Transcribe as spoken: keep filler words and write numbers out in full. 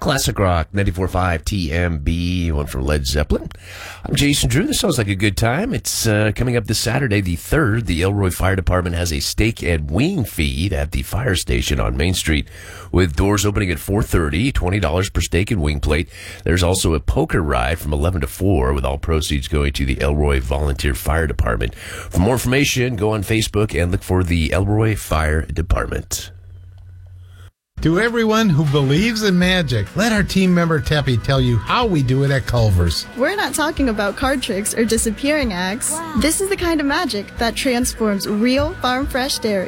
Classic Rock, ninety-four point five T M B, one for Led Zeppelin. I'm Jason Drew. This sounds like a good time. It's uh, coming up this Saturday, the third. The Elroy Fire Department has a steak and wing feed at the fire station on Main Street with doors opening at four thirty, twenty dollars per steak and wing plate. There's also a poker ride from eleven to four with all proceeds going to the Elroy Volunteer Fire Department. For more information, go on Facebook and look for the Elroy Fire Department. To everyone who believes in magic, let our team member Teppy tell you how we do it at Culver's. We're not talking about card tricks or disappearing acts. Wow. This is the kind of magic that transforms real farm fresh dairy